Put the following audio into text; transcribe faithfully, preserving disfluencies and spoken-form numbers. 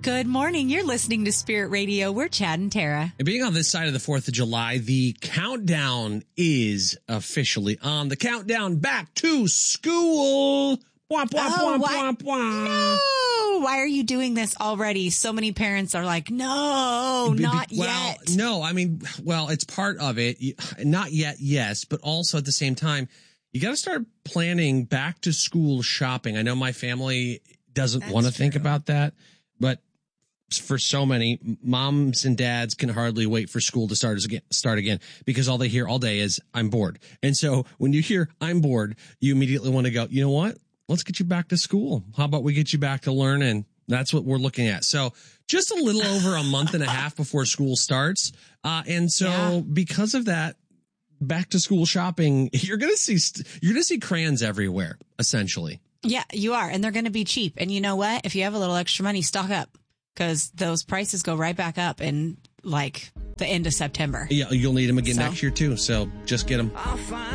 Good morning. You're listening to Spirit Radio. We're Chad and Tara. And being on this side of the fourth of July, the countdown is officially on. The countdown back to school. Bwah, bwah, Oh, bwah, what? bwah, bwah. No! Why are you doing this already? So many parents are like, no, Be- be- not well, yet. No, I mean, well, it's part of it. You- Not yet, yes, but also at the same time, you got to start planning back to school shopping. I know my family doesn't want to think about that, but for so many moms and dads can hardly wait for school to start again, start again because all they hear all day is I'm bored. And so when you hear I'm bored, you immediately want to go, you know what? Let's get you back to school. How about we get you back to learning? That's what we're looking at. So just a little over a month and a half before school starts. Uh, and so yeah. because of that, back to school shopping, you're going to see, st- you're going to see crayons everywhere, essentially. Yeah, you are. And they're going to be cheap. And you know what? If you have a little extra money, stock up because those prices go right back up in like the end of September. Yeah, you'll need them again so. next year too. So just get them.